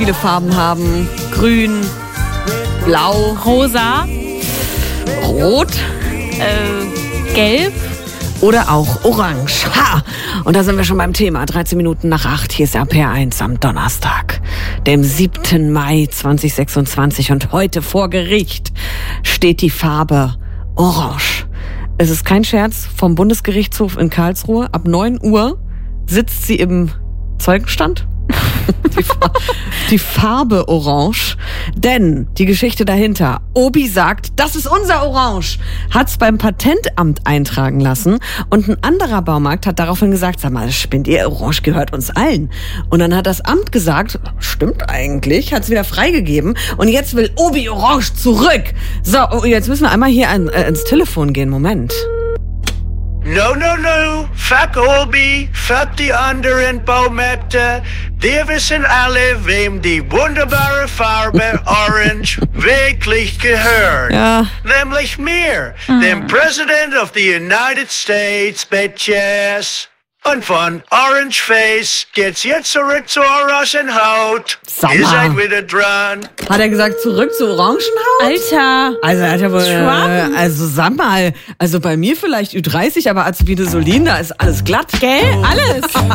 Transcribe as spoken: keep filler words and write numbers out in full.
viele Farben haben. Grün, blau, Rosa, rot äh, gelb. oder auch orange. Ha! Und da sind wir schon beim Thema. dreizehn Minuten nach acht. Hier ist R P R eins am Donnerstag, dem siebten Mai zweitausendsechsundzwanzig. Und heute vor Gericht steht die Farbe orange. Es ist kein Scherz, vom Bundesgerichtshof in Karlsruhe. Ab neun Uhr sitzt sie im Zeugenstand. Die, Fa- die Farbe orange. Denn die Geschichte dahinter, Obi sagt, das ist unser Orange, hat's beim Patentamt eintragen lassen und ein anderer Baumarkt hat daraufhin gesagt, sag mal, spinnt ihr, Orange gehört uns allen. Und dann hat das Amt gesagt, stimmt eigentlich, hat's wieder freigegeben und jetzt will Obi Orange zurück. So, jetzt müssen wir einmal hier an, äh, ins Telefon gehen, Moment. No, no, no, fuck Obi, fuck die anderen Baumärkte. Wir wissen alle, wem die wunderbare Farbe Orange wirklich gehört. Ja. Nämlich mir, dem President of the United States, bitches. Und von Orange Face geht's jetzt zurück zur Orangenhaut. Sag Ihr mal. seid wieder dran. Hat er gesagt, zurück zu Orangenhaut? Alter. Also, er hat ja wohl, äh, Trump. also sag mal, also bei mir vielleicht Ü dreißig, aber Azubine Solin, da ist alles glatt. Gell? Alles.